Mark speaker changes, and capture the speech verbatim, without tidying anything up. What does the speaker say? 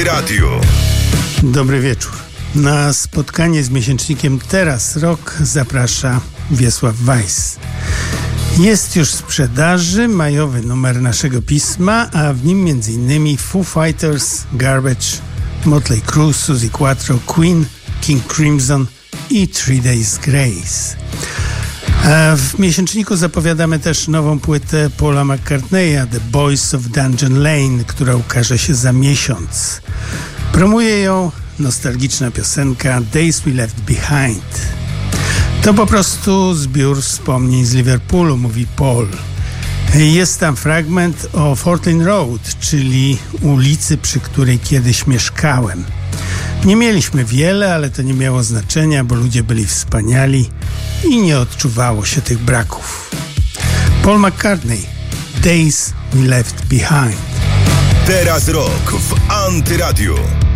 Speaker 1: Radio.
Speaker 2: Dobry wieczór. Na spotkanie z miesięcznikiem Teraz Rok zaprasza Wiesław Weiss. Jest już w sprzedaży majowy numer naszego pisma, a w nim między innymi Foo Fighters, Garbage, Motley Crue, Suzi Quatro, Queen, King Crimson i Three Days Grace. A w miesięczniku zapowiadamy też nową płytę Paula McCartneya, The Boys of Dungeon Lane, która ukaże się za miesiąc. Promuje ją nostalgiczna piosenka Days We Left Behind. To po prostu zbiór wspomnień z Liverpoolu, mówi Paul. Jest tam fragment o Fortin Road, czyli ulicy, przy której kiedyś mieszkałem. Nie mieliśmy wiele, ale to nie miało znaczenia, bo ludzie byli wspaniali i nie odczuwało się tych braków. Paul McCartney, Days We Left Behind.
Speaker 1: Teraz Rok w Antyradiu.